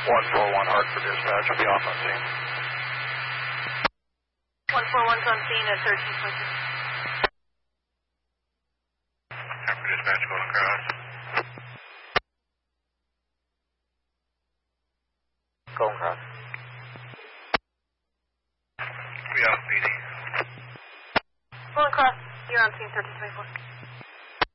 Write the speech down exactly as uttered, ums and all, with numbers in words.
one four one Hartford dispatch will be off on scene. one four one's on scene at thirteen twenty. Hartford dispatch going across. Going across. We off, P D. Going across. You're on scene thirteen twenty-four.